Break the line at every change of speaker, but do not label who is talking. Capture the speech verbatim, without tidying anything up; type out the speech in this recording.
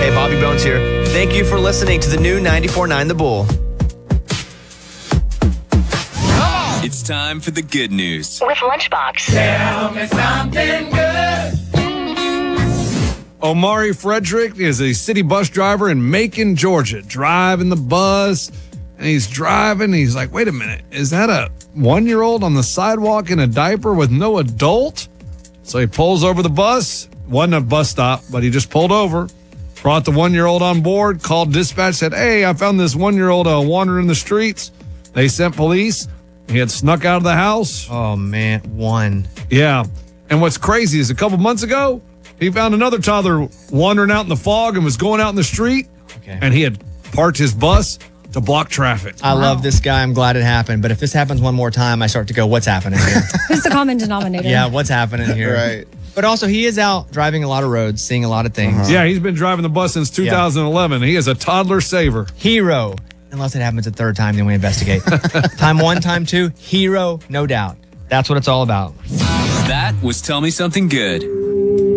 Hey, Bobby Bones here. Thank you for listening to the new ninety-four point nine The Bull.
It's time for the good news.
With Lunchbox.
Tell me something good.
Omari Frederick is a city bus driver in Macon, Georgia, driving the bus. And he's driving. He's like, wait a minute. Is that a one-year-old on the sidewalk in a diaper with no adult? So he pulls over the bus. Wasn't a bus stop, but he just pulled over. Brought the one-year-old on board. Called dispatch. Said, hey, I found this one-year-old uh, wandering the streets. They sent police. He had snuck out of the house.
Oh, man. One.
Yeah. And what's crazy is a couple months ago, he found another toddler wandering out in the fog and was going out in the street.
Okay.
And he had parked his bus to block traffic.
I wow. love this guy. I'm glad it happened. But if this happens one more time, I start to go, what's happening here?
Who's the common denominator?
Yeah, what's happening here?
Right.
But also, he is out driving a lot of roads, seeing a lot of things.
Uh-huh. Yeah, he's been driving the bus since two thousand eleven. Yeah. He is a toddler saver.
Hero. Unless it happens a third time, then we investigate. Time one, time two, hero, no doubt. That's what it's all about.
That was Tell Me Something Good.